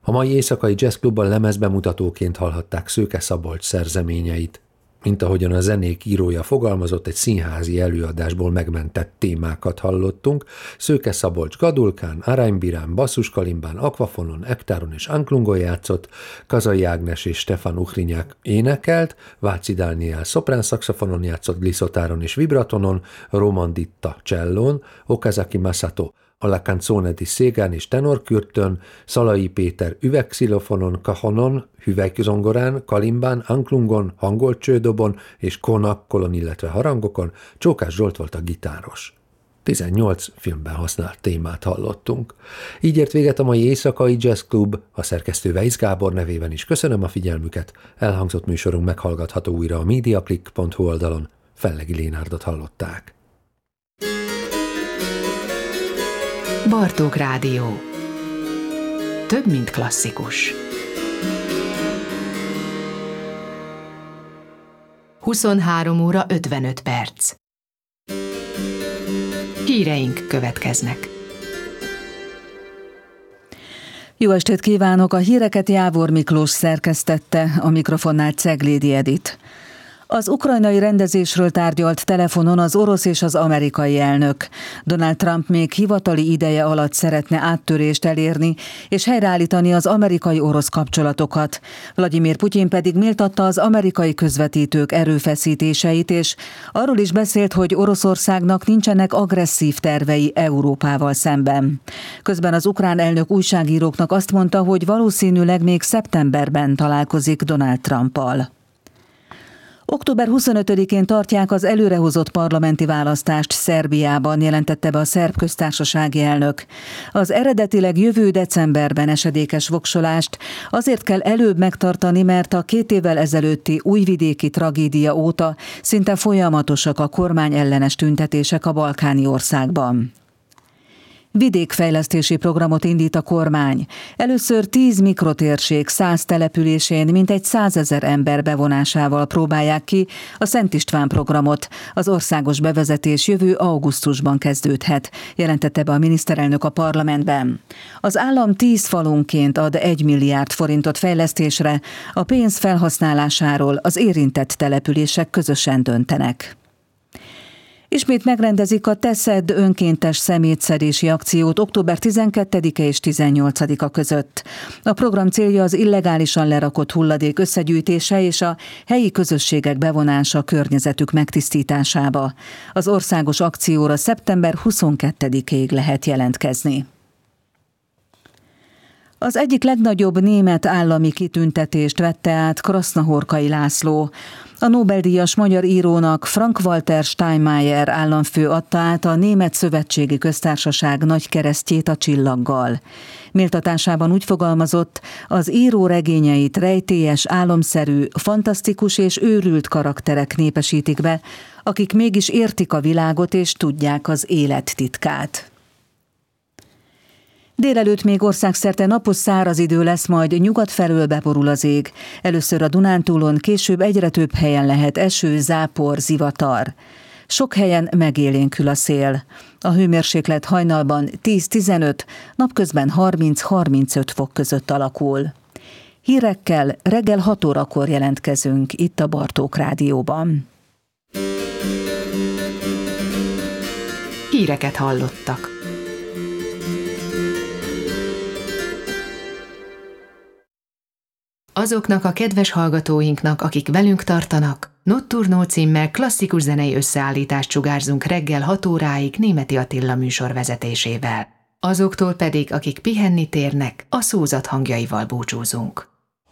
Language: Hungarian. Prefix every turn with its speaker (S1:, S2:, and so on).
S1: A mai éjszakai jazzklubban lemezbemutatóként hallhatták Szőke Szabolcs szerzeményeit. Mint ahogyan a zenék írója fogalmazott, egy színházi előadásból megmentett témákat hallottunk. Szőke Szabolcs gadulkán, aranybirán, basszuskalimbán, akvafonon, ektáron és anklungon játszott, Kazai Ágnes és Stefan Uhrinyák énekelt, Váci Dániel szoprán szaxofonon játszott, gliszotáron és vibratonon, Roman Ditta csellón, Okazaki Masato alla canzone di Szégán és tenorkürtön, Szalai Péter üvegxilofonon, kahonon, hüvelykzongorán, kalimbán, anklungon, hangolcsődobon és konakolon, illetve harangokon, Csókás Zsolt volt a gitáros. 18 filmben használt témát hallottunk. Így ért véget a mai éjszakai jazzklub, a szerkesztő Weisz Gábor nevében is köszönöm a figyelmüket. Elhangzott műsorunk meghallgatható újra a mediaclick.hu oldalon. Fellegi Lénárdot hallották.
S2: Bartók Rádió. Több, mint klasszikus. 23 óra 55 perc. Híreink következnek.
S3: Jó estét kívánok! A híreket Jávor Miklós szerkesztette, a mikrofonnál Ceglédi Edit. Az ukrajnai rendezésről tárgyalt telefonon az orosz és az amerikai elnök. Donald Trump még hivatali ideje alatt szeretne áttörést elérni, és helyreállítani az amerikai-orosz kapcsolatokat. Vladimir Putyin pedig méltatta az amerikai közvetítők erőfeszítéseit, és arról is beszélt, hogy Oroszországnak nincsenek agresszív tervei Európával szemben. Közben az ukrán elnök újságíróknak azt mondta, hogy valószínűleg még szeptemberben találkozik Donald Trumpal. Október 25-én tartják az előrehozott parlamenti választást Szerbiában, jelentette be a szerb köztársasági elnök. Az eredetileg jövő decemberben esedékes voksolást azért kell előbb megtartani, mert a 2 évvel ezelőtti újvidéki tragédia óta szinte folyamatosak a kormányellenes tüntetések a balkáni országban. Vidékfejlesztési programot indít a kormány. Először 10 mikrotérség 100 településén mintegy 100 000 ember bevonásával próbálják ki a Szent István programot. Az országos bevezetés jövő augusztusban kezdődhet, jelentette be a miniszterelnök a parlamentben. Az állam 10 falunként ad 1 milliárd forintot fejlesztésre, a pénz felhasználásáról az érintett települések közösen döntenek. Ismét megrendezik a Teszed önkéntes szemétszedési akciót október 12-e és 18-a között. A program célja az illegálisan lerakott hulladék összegyűjtése és a helyi közösségek bevonása környezetük megtisztításába. Az országos akcióra szeptember 22-ig lehet jelentkezni. Az egyik legnagyobb német állami kitüntetést vette át Krasznahorkai László. A Nobel-díjas magyar írónak Frank-Walter Steinmeier államfő adta át a Német Szövetségi Köztársaság nagykeresztjét a csillaggal. Méltatásában úgy fogalmazott, az író regényeit rejtélyes, álomszerű, fantasztikus és őrült karakterek népesítik be, akik mégis értik a világot és tudják az élet titkát. Délelőtt még országszerte napos száraz idő lesz, majd nyugat felől beborul az ég. Először a Dunántúlon, később egyre több helyen lehet eső, zápor, zivatar. Sok helyen megélénkül a szél. A hőmérséklet hajnalban 10-15, napközben 30-35 fok között alakul. Hírekkel reggel 6 órakor jelentkezünk itt a Bartók Rádióban.
S2: Híreket hallottak. Azoknak a kedves hallgatóinknak, akik velünk tartanak, Notturno címmel klasszikus zenei összeállítást sugárzunk reggel 6 óráig Németi Attila műsor vezetésével. Azoktól pedig, akik pihenni térnek, a szózat hangjaival búcsúzunk.